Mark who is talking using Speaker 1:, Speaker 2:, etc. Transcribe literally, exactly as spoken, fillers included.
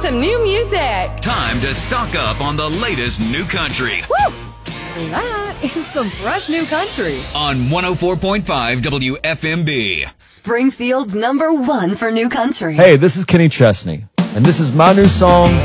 Speaker 1: some new music.
Speaker 2: Time to stock up on the latest new country.
Speaker 3: Woo! That is some fresh new country.
Speaker 2: On one oh four point five W F M B.
Speaker 3: Springfield's number one for new country.
Speaker 4: Hey, this is Kenny Chesney, and this is my new song,